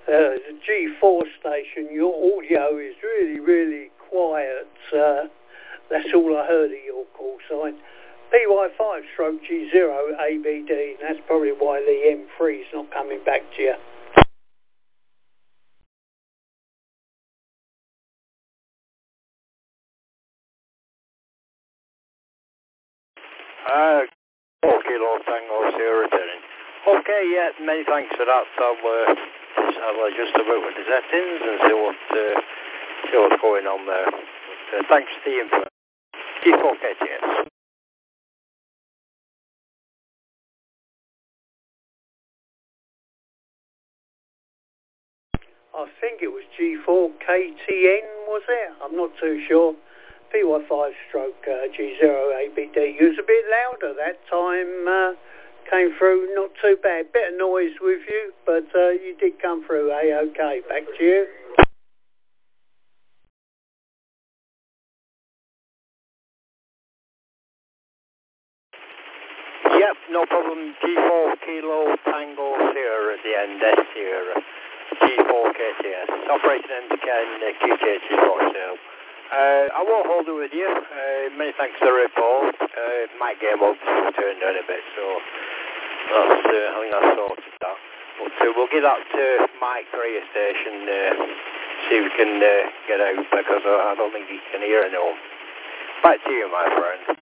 The G4 station, your audio is really, really quiet. That's all I heard of your call sign. PY5 stroke G0 ABD. That's probably why the M3 is not coming back to you. Kilo Tango Sierra returning. Okay, yeah, many thanks for that. I'll adjust a bit with the settings and see what's going on there. But, thanks for the info. G4KTS. I think it was G4KTN, was it? I'm not too sure. PY5 stroke G0 ABD. You was a bit louder that time. Came through not too bad. Bit of noise with you, but you did come through A-OK. Back to you. Yep, no problem. G4 Kilo Tango Sierra at the end, S Sierra. G4KTS. Operating Ken QTH for sale. I won't hold it with you. Many thanks for the report. Might get up to turn down a bit, so I think that's sorted that. But we'll give that to Mike Radio Station, see if we can get out, because I don't think he can hear it. Back to you, my friend.